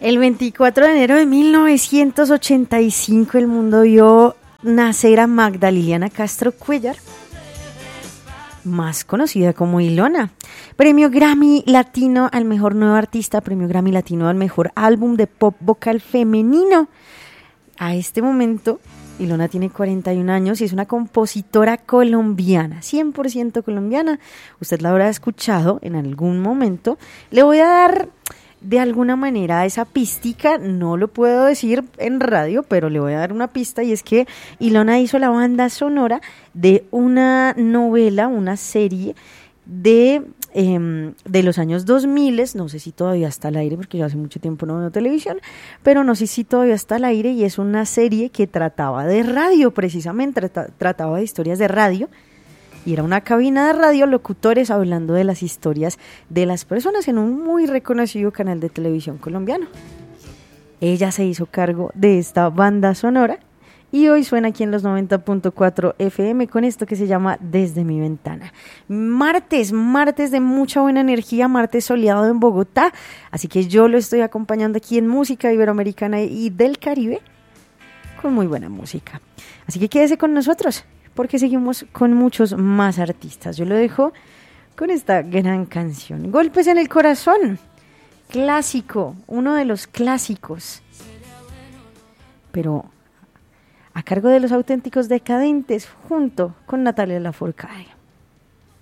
El 24 de enero de 1985 el mundo vio nacer a Magda Liliana Castro Cuéllar, más conocida como Ilona. Premio Grammy Latino al mejor nuevo artista, Premio Grammy Latino al mejor álbum de pop vocal femenino. A este momento, Ilona tiene 41 años y es una compositora colombiana, 100% colombiana. Usted la habrá escuchado en algún momento. Le voy a dar de alguna manera esa pística, no lo puedo decir en radio, pero le voy a dar una pista, y es que Ilona hizo la banda sonora de una novela, una serie de los años 2000, no sé si todavía está al aire porque yo hace mucho tiempo no veo televisión, pero no sé si todavía está al aire, y es una serie que trataba de radio, precisamente trataba de historias de radio. Y era una cabina de radio, locutores hablando de las historias de las personas en un muy reconocido canal de televisión colombiano. Ella se hizo cargo de esta banda sonora y hoy suena aquí en los 90.4 FM con esto que se llama Desde mi ventana. Martes de mucha buena energía, martes soleado en Bogotá, así que yo lo estoy acompañando aquí en música iberoamericana y del Caribe con muy buena música. Así que quédese con nosotros, porque seguimos con muchos más artistas. Yo lo dejo con esta gran canción, Golpes en el Corazón, clásico, uno de los clásicos, pero a cargo de Los Auténticos Decadentes, junto con Natalia Lafourcade.